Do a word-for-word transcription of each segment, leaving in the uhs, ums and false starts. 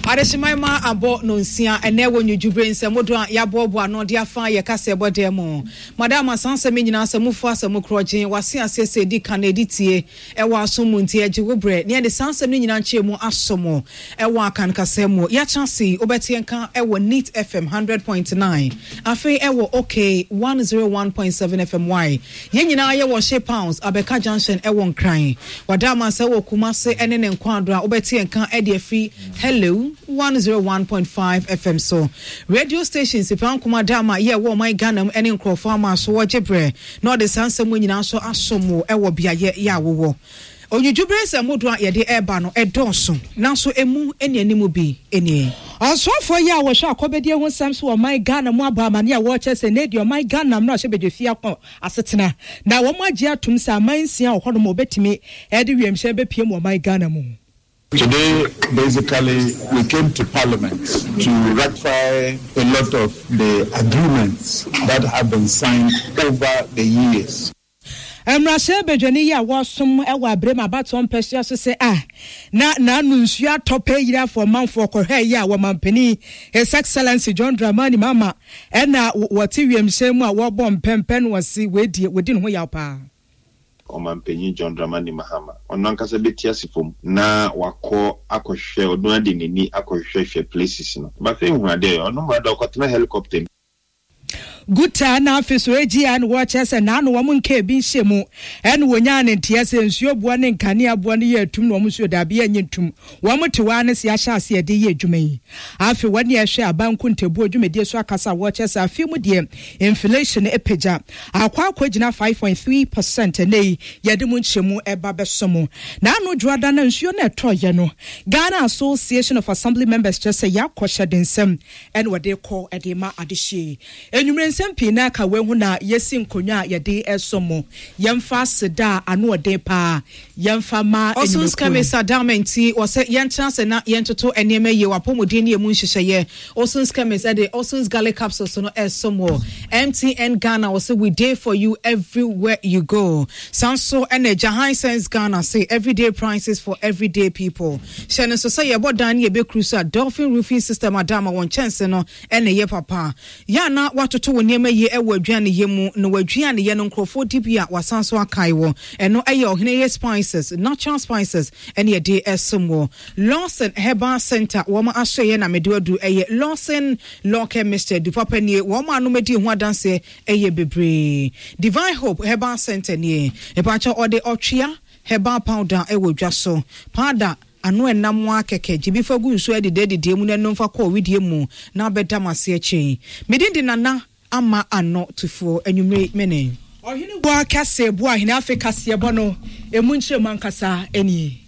Adesimaima abo nonsia ene wonyu jubre nsemodo a yabobo ano de afa ye kase bode mo madam asanse me nyina asamufu asamukrojen wase asese di kaneditie e wa asomu ntie agiwobre ne de sanse no nyina nche mu asomo e wa kan kase mo ya chance obetie nka e wo Neat F M one hundred point nine afi e wo okay one oh one point seven F M Y ye nyina ye wo she pounds abeka junction e wo nkran wadama se wo kumase ene ne nkwadro a obetie nka e de afi hello one oh one point five F M so radio stations if an kuma dama ye wo my Ghana ene nkrofo ama so wo jebre no de sansem nyina so asomo e wo biaye ya wo Onyujubre se modo a ye de eba no edonso nanso emu ene animu bi ene Asofo ya wo hwa akobedie ho sam so wo my Ghana mu abamane a wo chese na di o my Ghana no hye bedefia ko asetena na wo magye atum sa mansia wo hodo mo betimi e de wiemhye bepiem wo my Ghana mu. Today, basically, we came to Parliament to ratify a lot of the agreements that have been signed over the years. Emrashe bejani ya wasum ewa brema baton pesia so say ah na na nunsu atope yira for man for kohwe ya wa mampani His Excellency John Dramani Mama ena wati wiemhye mu a wo bom pempen wasi wedi wedi no ho ya pa Omampenyi John Dramani Mahama ono ankasa betia sifom na wako akohwe odun ade nini akohwe hwe places no ba fe hu ade ono ma da okotena helicopter Guta na afiso eji an watches and na no wo nke bi nhemu en wonya ne ntiase nsuo bua ne nkane abua ne ye atum no mo suo da bia nyentum wo mo tewa ne se ahya ase de ye adwuma yi afi wani ehwe abanku ntebu adwumedie so akasa watches afi mu de inflation epeja akwa akogina five point three percent nei ye de mu nhemu eba besomo na no dwada na nsuo na eto ye no Ghana Association of Assembly Members just say yakosha densem en wode ko edema adehye enwumre nsɛmpi na ka we hu na yesi nkonwa ye de esomo yemfa seda ano ode pa yemfa ma enwumre osun skame sadamenti o se yenchance na yentoto enema ye wapomodi ne emu nhyehyeye osun skame said osun's garlic capsules no esomo M T N Ghana was say we day for you everywhere you go sanso ene Jahan Sense Ghana say everyday prices for everyday people shene so say ye bodan ye be cruiser Dolphin Roofing System adama won chance no ene ye papa ya na watoto woniema ye ewo aduane ye mu no waduane ye no nkrofo dibia wasanso akai wo eno eye ohene ye spices natural spices ene ye de esomo Lawson Herbal Center wo ma ahye na medodu eye Lawson Law Chemist du papa nie wo ma no medi ho adanse eye bebre Divine Hope Herbal Center nie e pa cha ode otwea herbal powder ewo dwaso powder anu enam wa keke jibifa gu nso ade de de mu na nomfa ko widie mu na beda mase achi medindi nana ama ano tufo enwumre mene ohini bo akase bo ahini Africa se bo no emu nche mankasa eni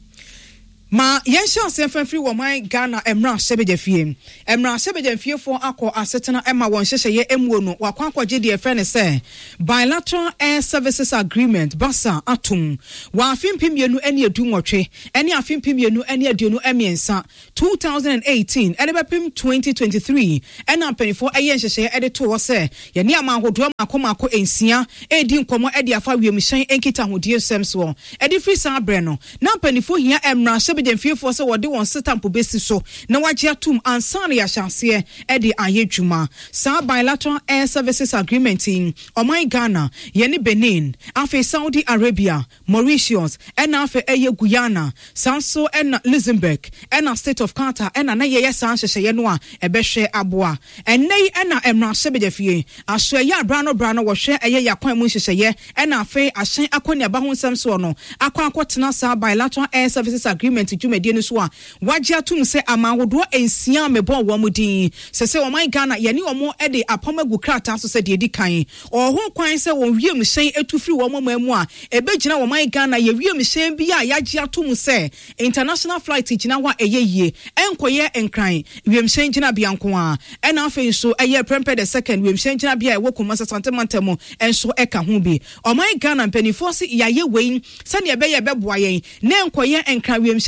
ma yensha semfamfiri wo man Ghana emra sebejafie emra sebejafie for akọ asetena ema won hyehye emuo no wakwa akwaje de efe ne se bilateral air services agreement basa atum wa afimpim yenu ene edu nwotwe ene afimpim yenu ene aduonu emiensa two thousand eighteen ene bepim twenty twenty-three ena penifo eye hyehye ede to wo se ye ne amahodo makomako ensia edi nkomo ede afa wiemhyen enkita hodie semso ede free sa abre no na penifo hia emra Jemfie se wode won stamp besi so na wagye atum ansan ya chance e de ayedwuma sa bilateral air services agreement in Oman Ghana yene Benin afi Saudi Arabia Mauritius ena afi eye Guyana sanso ena Luxembourg ena state of Qatar ena na ye san hyehye no a ebehwe aboa enei ena emra sebejafie aso ya brano brano wo hwe eye yakwan mu hyehye ena afi ahyen akonia ba ho nsem so no akwa akotena sa bilateral air services agreement jumedie no so a wagye atum se amahodo ensia mebon wo mudin se se Oman Ghana ye ni omo e de apamagu krata so se de di kan ohun kwan se won wiem hyen etufiri wo mamu a ebegina Oman Ghana ye wiem hyen bi a yagye atum se international flight gina wa eyeye enkoye enkran wiem hyen gina bianko a ena afen so eye prempe the second wiem hyen gina bia e wokuma sasante mantemo enso eka ho bi Oman Ghana mpanifo se yaye wei se ne ebe ye beboa yen na enkoye enkran wiem hyen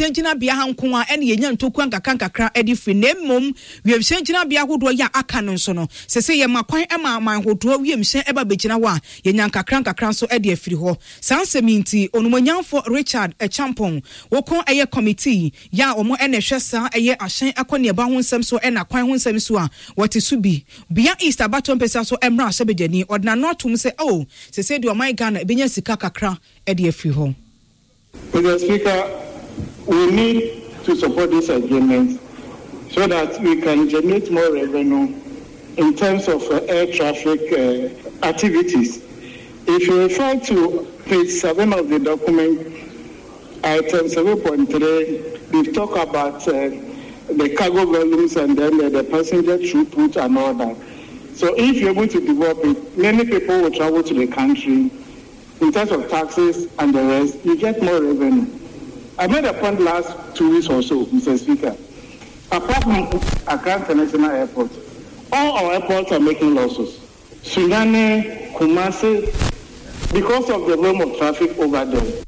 wiemhyɛngyina bia hanko a ɛne yenya ntokua nkaka nkakra ɛde firi na mmom wiemhyɛngyina bia hodoɔ yɛ aka no nso no sese yɛ makwan ɛma man hodoɔ wiemhyɛn ɛba begyina hɔ a yenya nkakra nkakra nso ɛde afiri hɔ saa nsɛm nti onumonyamfo Richard Echampong wokɔ ɛyɛ committee ya ɔmo ɛna hwɛ saa ɛyɛ ahyɛn akɔneaba ho nsɛm so ɛna kwan ho nsɛm so a wɔte so bi bia East Abaton pesa so ɛmra asɛbegyani ɔdena no atum sɛ oh sese de ɔman Ghana ebenya sika kakra ɛde afiri hɔ. Mister Speaker, we need to support this agreement so that we can generate more revenue in terms of uh, air traffic uh, activities. If you refer to page seven of the document, item seven point three, we talk about uh, the cargo volumes and then uh, the passenger throughput and all that. So if you're able to develop it, many people will travel to the country. In terms of taxes and the rest, you get more revenue. I made a point last two weeks or so, Mister Speaker. Apart from Accra International Airport, all our airports are making losses. Sunyane, Kumasi, because of the volume of traffic over there.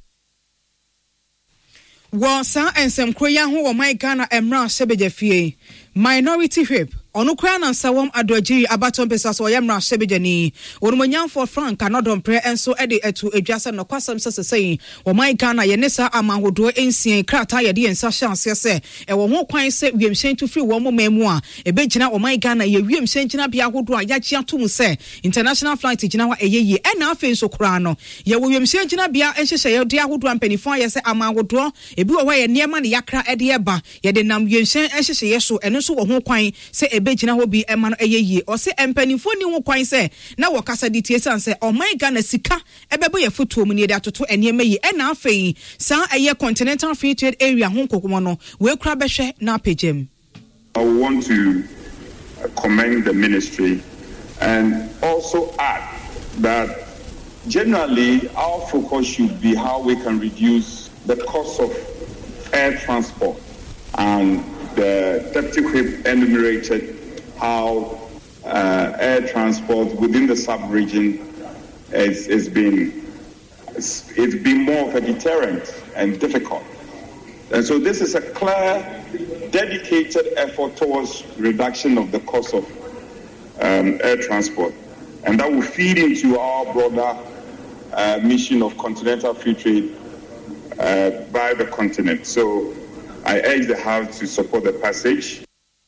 Well, sir, and some Korean who my Ghana Emra Sebejafie, Minority Whip. Ono kwa na nsawom adogiri Abaton pesa so yemra sebejani onumanyamfo Frank anodom pre enso ede etu edwasa no kwasam sesesei o my Ghana ye nesa amahodo ensien krata ye de ensa chance se e wo ho kwan se wiemhyen to free wo momamu a ebegina o my Ghana ye wiemhyen gina bia hodo a yachi atom se international flight gina wa eyeye e na afen so kura no ye wo wiemhyen gina bia enhyehye ye de ahodo ampanifo ye se amahodo ebi wo ye niema ne yakra ede ye ba ye de nam wiemhyen enhyehye ye so eno so wo ho kwan se ebegina ho bi ema no eyeye o se empanifo ni ho kwan se na wo kasa di tie san se o my Ghana sika ebebo ye foto mu ne de atoto eniema yi e na afei san eye continental free trade area ho kokomo no we kura behwe na pagem. I want to commend the ministry and also add that generally our focus should be how we can reduce the cost of air transport, and the Deputy Whip enumerated how uh, air transport within the sub-region is, is been, it's, it's been more of a deterrent and difficult. And so this is a clear, dedicated effort towards reduction of the cost of um, air transport. And that will feed into our broader uh, mission of continental free trade uh, by the continent. So I urge the House to support the passage.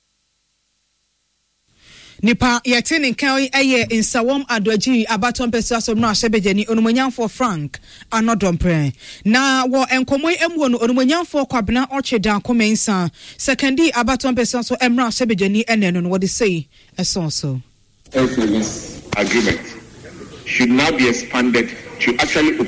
Nipa yetini kai eye insawom adoji Abaton pesa so no asebejani onumanyamfo Frank anodompre na wo enkomo emwo no onumanyamfo kwabena ocheda komensa secondi Abaton pesa so emra asebejani eneno no what they say esonso Agreement should now be expanded to actually